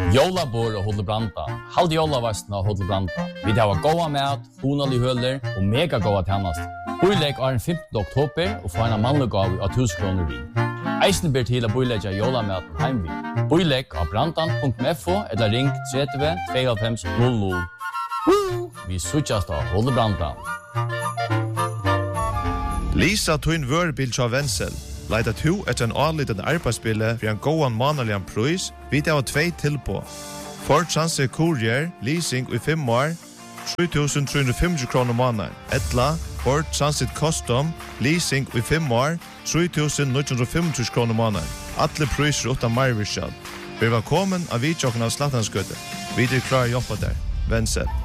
Jólabor og Hotel Branda. Halde jólavastna og Hotel Branda. Vi har goda mat, honalig høler og mega goda tjänast. Boilegg er den 15. oktober og får en mannlegav av 1000 kroner vi. Eisen ber til å boilegge jólamaten heim vi. Boilegg av brandan.fo eller ring 30 52 00. Vi suttjast av Hotel Branda. Lisa Twin Wörbil av Wenzel. Leida to etter en anlitende arbeidsbille for en gåan manalian pris, vi har 2 tilpå. Ford Transit Courier, leasing i 5 år, 3.350 kroner måneder. Etla, Ford Transit Custom, leasing i 5 år, 3.950 kroner måneder. Alle priser utan marvirskjall. Vi var kommet av vidtjokken av Slattanskøtte. Vi klar å jobbe der. Wenzel.